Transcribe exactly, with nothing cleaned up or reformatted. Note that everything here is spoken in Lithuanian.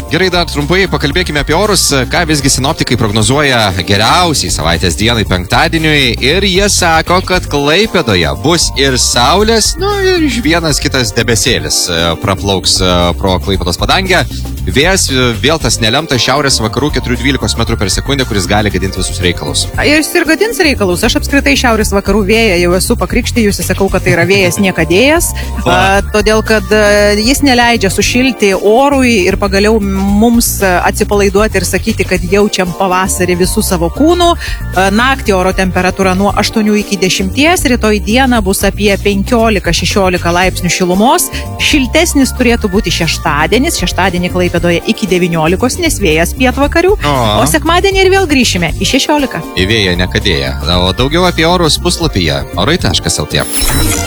Gerai, dar trumpai pakalbėkime apie orus, ką visgi sinoptikai prognozuoja geriausiai savaitės dienai penktadieniui ir jie sako, kad Klaipėdoje bus ir saulės, nu ir vienas kitas debesėlis praplauks pro Klaipėdos padangę. Vėjas vėl tas nelemtas šiaurės vakarų keturių dvylikos metrų per sekundę, kuris gali gadinti visus reikalus. Jis ir gadins reikalus. Aš apskritai šiaurės vakarų vėją jau esu pakrikštijusi, sakau, kad tai yra vėjas niekadėjas, a, todėl kad a, jis neleidžia sušilti orui ir pagaliau mums atsipalaiduoti ir sakyti, kad jaučiam pavasarį visų savo kūnų. A, naktį oro temperatūra nuo aštuonių iki dešimties, rytoj dieną bus apie penkiolika šešiolika laipsnių šilumos. Šiltesnis turėtų būti šeštadienis, šeštadienį Klaipėdoje iki devyniolikos, nes vėjas pietvakarių, o, o sekmadienį ir vėl grįšime į šešiolika. Į vėją nekadėja. O daugiau apie orus puslapyje orai taškas lt.